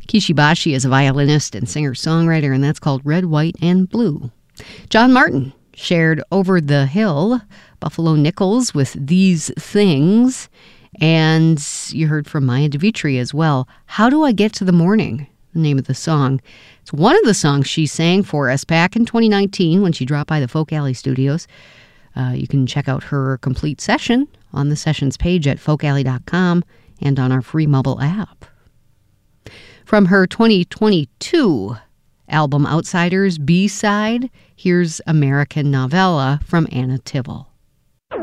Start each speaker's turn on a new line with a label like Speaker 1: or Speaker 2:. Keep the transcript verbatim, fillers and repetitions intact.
Speaker 1: Kishi Bashi is a violinist and singer-songwriter, and that's called Red, White, and Blue. John Martin shared Over the Hill, Buffalo Nichols with These Things, and you heard from Maya DeVitri as well. How Do I Get to the Morning, the name of the song. It's one of the songs she sang for us back in twenty nineteen when she dropped by the Folk Alley Studios. Uh, you can check out her complete session on the sessions page at folk alley dot com and on our free mobile app. From her twenty twenty-two album Outsiders B-side, here's American Novella from Anna Tivel.